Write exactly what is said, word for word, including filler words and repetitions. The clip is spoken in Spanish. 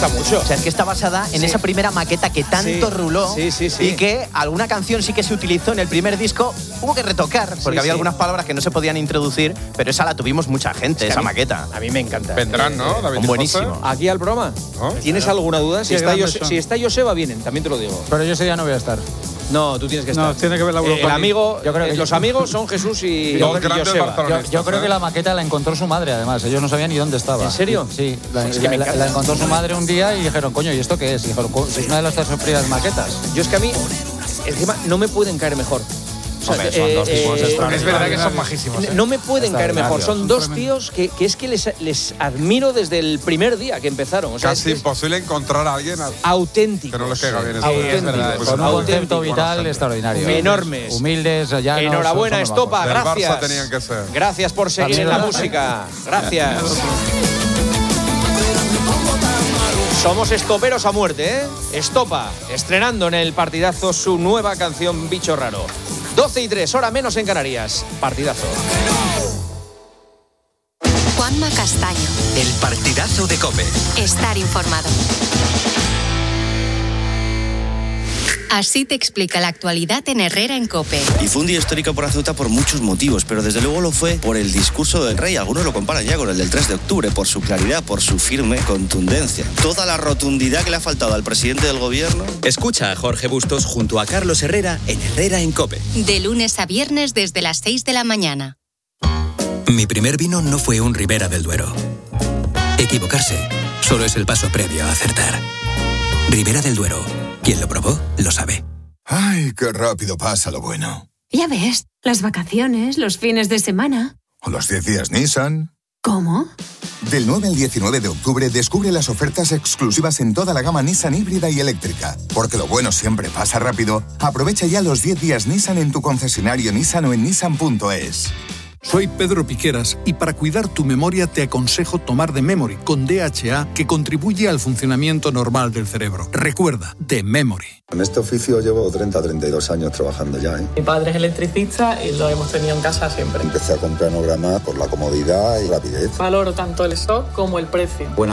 gusta mucho. O sea, es que está basada en sí. esa primera maqueta que tanto sí. ruló sí, sí, sí. y que alguna canción sí que se utilizó en el primer disco. Hubo que retocar, porque sí, había sí. algunas palabras que no se podían introducir, pero esa la tuvimos mucha gente, Es que esa a mí, maqueta. A mí me encanta. Vendrán, ¿no? David y Buenísimo. José. Aquí al programa. ¿No? ¿Tienes alguna duda? Si Qué está, grandes Jose, son. si está Joseba, vienen, también te lo digo. Pero yo ese día no voy a estar. No, tú tienes que estar. No, tiene que ver la Eh, Europa el amigo, Yo creo que- eh, los amigos son Jesús y, Dos y grandes Joseba. barcelonistas. Yo, yo creo que la maqueta la encontró su madre, además. Ellos no sabían ni dónde estaba. ¿En serio? Sí, la, Es que me la- encanta. la encontró su madre un día y dijeron, coño, ¿y esto qué es? Y dijeron, "Co- es una de nuestras primeras maquetas". Yo es que a mí, encima, no me pueden caer mejor. O sea, Hombre, son dos tipos extraordinarios. Es verdad que son majísimos. ¿eh? No me pueden caer mejor. Son dos Son tíos que, que es que les, les admiro desde el primer día que empezaron. O sea, Casi es que es imposible encontrar a alguien a- auténticos. que no les caiga bien. eso. Auténticos. Pues Con un auténticos. concepto vital extraordinario. Enormes. Humildes, llanos. Enhorabuena, son- son Estopa, Del Barça gracias. tenían que ser. Gracias por seguir en la También, música. Gracias. Somos estoperos a muerte, ¿eh? Estopa, estrenando en el partidazo su nueva canción Bicho Raro. doce y tres, hora menos en Canarias. Partidazo. Juanma Castaño. El partidazo de COPE. Estar informado. Así te explica la actualidad en Herrera en COPE. Y fue un día histórico para Ceuta por muchos motivos, pero desde luego lo fue por el discurso del rey. Algunos lo comparan ya con el del tres de octubre, por su claridad, por su firme contundencia. Toda la rotundidad que le ha faltado al presidente del gobierno. Escucha a Jorge Bustos junto a Carlos Herrera en Herrera en COPE. De lunes a viernes desde las seis de la mañana. Mi primer vino no fue un Ribera del Duero. Equivocarse solo es el paso previo a acertar. Ribera del Duero. Quien lo probó, lo sabe. Ay, qué rápido pasa lo bueno. Ya ves, las vacaciones, los fines de semana. O los diez días Nissan. ¿Cómo? Del nueve al diecinueve de octubre descubre las ofertas exclusivas en toda la gama Nissan híbrida y eléctrica. Porque lo bueno siempre pasa rápido. Aprovecha ya los diez días Nissan en tu concesionario Nissan o en nissan punto es. Soy Pedro Piqueras y para cuidar tu memoria te aconsejo tomar The Memory con D H A que contribuye al funcionamiento normal del cerebro. Recuerda, The Memory. En este oficio llevo treinta a treinta y dos años trabajando ya, ¿eh? Mi padre es electricista y lo hemos tenido en casa siempre. Empecé a comprar Nograma por la comodidad y rapidez. Valoro tanto el stock como el precio. Buena